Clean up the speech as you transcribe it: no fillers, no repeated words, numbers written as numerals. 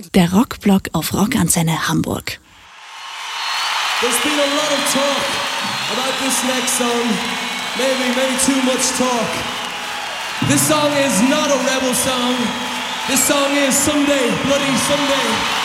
Der Rockblock auf Rockantenne Hamburg. There's been a lot of talk about this next song. Maybe too much talk. This song is not a rebel song. This song is Someday, Bloody Someday.